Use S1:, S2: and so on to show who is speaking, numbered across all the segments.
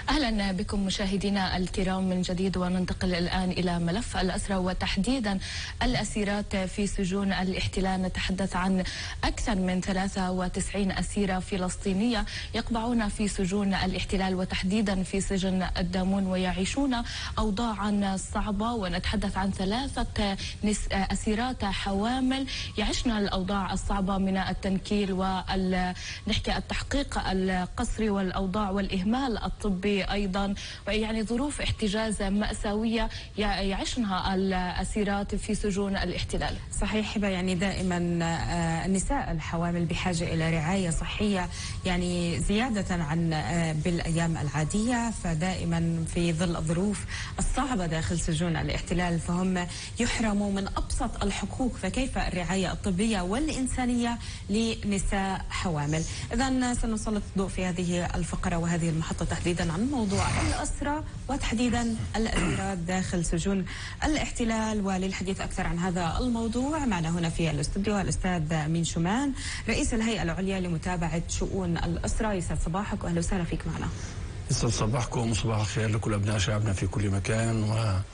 S1: أهلا بكم مشاهدينا الكرام من جديد، وننتقل الآن إلى ملف الأسرى وتحديدا الأسيرات في سجون الاحتلال. نتحدث عن أكثر من 93 أسيرة فلسطينية يقبعون في سجون الاحتلال وتحديدا في سجن الدامون ويعيشون أوضاعا صعبة، ونتحدث عن 3 أسيرات حوامل يعيشن الأوضاع الصعبة من التنكيل ونحكي التحقيق القسري والأوضاع والإهمال الطبي أيضا، ويعني ظروف احتجاز مأساوية يعيشنها الأسيرات في سجون الاحتلال.
S2: صحيح هبة، يعني دائما النساء الحوامل بحاجة إلى رعاية صحية يعني زيادة عن بالأيام العادية، فدائما في ظل الظروف الصعبة داخل سجون الاحتلال فهم يحرموا من أبسط الحقوق، فكيف الرعاية الطبية والإنسانية لنساء حوامل؟ إذن سنسلط الضوء في هذه الفقرة وهذه المحطة تحديدا عن موضوع الأسرى وتحديدا الأسيرات داخل سجون الاحتلال. وللحديث أكثر عن هذا الموضوع معنا هنا في الاستوديو الأستاذ أمين شومان، رئيس الهيئة العليا لمتابعة شؤون الأسرى. يسعد صباحك وأهلا وسهلا فيك معنا.
S3: يسعد صباحكم وصباح الخير لكل أبناء شعبنا في كل مكان،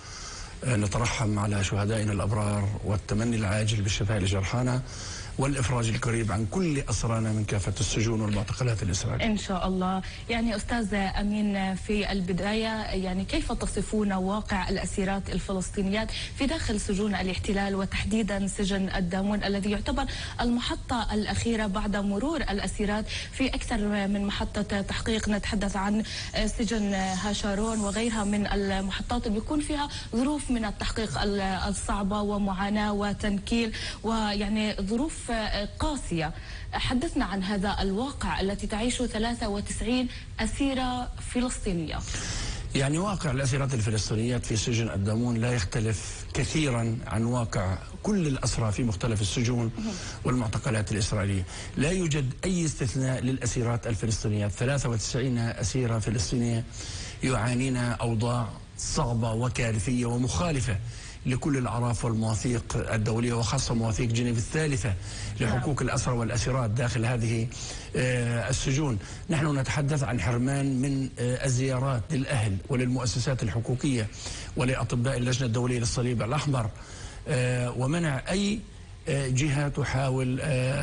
S3: ونترحم على شهدائنا الأبرار والتمني العاجل بالشفاء لجرحانا والإفراج القريب عن كل أسرانا من كافة السجون والمعتقلات الإسرائيلية
S1: إن شاء الله. يعني أستاذ أمين، في البداية يعني كيف تصفون واقع الأسيرات الفلسطينيات في داخل سجون الاحتلال وتحديدا سجن الدامون الذي يعتبر المحطة الأخيرة بعد مرور الأسيرات في أكثر من محطة تحقيق؟ نتحدث عن سجن هاشارون وغيرها من المحطات اللي بيكون فيها ظروف من التحقيق الصعبة ومعاناة وتنكيل ويعني ظروف قاسية. حدثنا عن هذا الواقع التي تعيشه 93 أسيرة فلسطينية.
S3: يعني واقع الأسيرات الفلسطينيات في سجن الدامون لا يختلف كثيرا عن واقع كل الأسرى في مختلف السجون والمعتقلات الإسرائيلية. لا يوجد أي استثناء للأسيرات الفلسطينيات. 93 أسيرة فلسطينية يعانين أوضاع صعبة وكارثية ومخالفة لكل الأعراف والمواثيق الدولية، وخاصة مواثيق جنيف الثالثة لحقوق الأسرى والأسيرات داخل هذه السجون. نحن نتحدث عن حرمان من الزيارات للأهل وللمؤسسات الحقوقية ولأطباء اللجنة الدولية للصليب الأحمر، ومنع أي جهة تحاول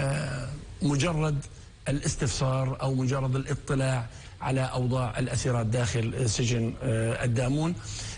S3: مجرد الاستفسار أو مجرد الاطلاع على أوضاع الأسيرات داخل سجن الدامون.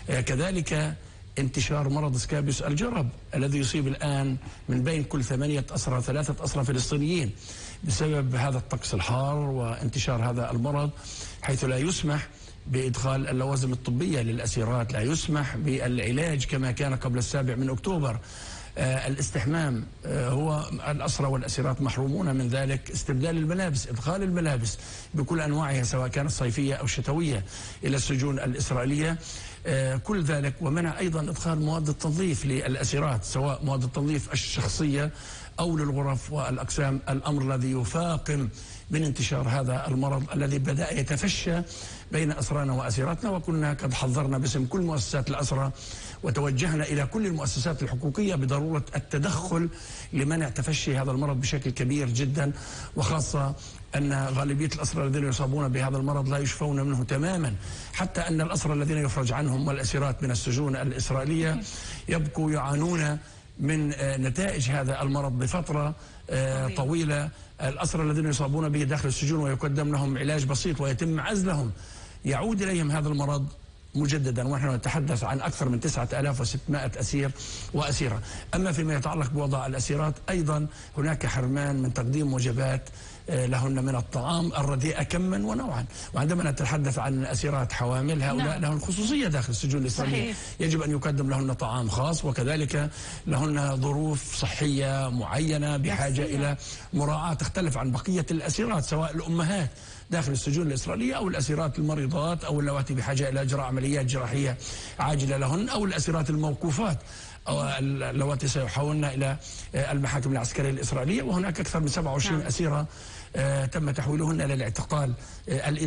S3: كذلك انتشار مرض سكابيوس الجرب الذي يصيب الآن من بين كل 8 أسرى 3 أسرى فلسطينيين بسبب هذا الطقس الحار وانتشار هذا المرض، حيث لا يسمح بإدخال اللوازم الطبية للأسيرات، لا يسمح بالعلاج كما كان قبل 7 أكتوبر. الاستحمام هو الأسرى والأسيرات محرومون من ذلك. استبدال الملابس، إدخال الملابس بكل أنواعها سواء كانت صيفية أو شتوية إلى السجون الإسرائيلية، كل ذلك. ومنع أيضا إدخال مواد التنظيف للأسيرات سواء مواد التنظيف الشخصية أو للغرف والأقسام، الأمر الذي يفاقم من انتشار هذا المرض الذي بدأ يتفشى بين أسرانا وأسيراتنا. وكنا قد حذرنا باسم كل مؤسسات الأسرى وتوجهنا إلى كل المؤسسات الحقوقية بضرورة التدخل لمنع تفشي هذا المرض بشكل كبير جدا، وخاصة أن غالبية الأسرى الذين يصابون بهذا المرض لا يشفون منه تماما، حتى أن الأسرى الذين يخرج عنهم والأسيرات من السجون الإسرائيلية يبقوا يعانون من نتائج هذا المرض لفترة طويلة. الأسرى الذين يصابون به داخل السجون ويقدم لهم علاج بسيط ويتم عزلهم يعود إليهم هذا المرض مجددا، ونحن نتحدث عن أكثر من 9600 أسير وأسيرة. أما فيما يتعلق بوضع الأسيرات أيضا هناك حرمان من تقديم وجبات لهن من الطعام الرديء كما ونوعا. وعندما نتحدث عن أسيرات حوامل هؤلاء لهن خصوصية داخل السجون الإسرائيلية، يجب أن يقدم لهن طعام خاص، وكذلك لهن ظروف صحية معينة بحاجة إلى مراعاة تختلف عن بقية الأسيرات سواء الأمهات داخل السجون الإسرائيلية أو الأسيرات المريضات أو اللواتي بحاجة إلى إجراء عمليات جراحية عاجلة لهن أو الأسيرات الموقوفات أو اللواتي سيحولن إلى المحاكم العسكرية الإسرائيلية. وهناك أكثر من 27 أسيرة تم تحويلهن إلى الاعتقال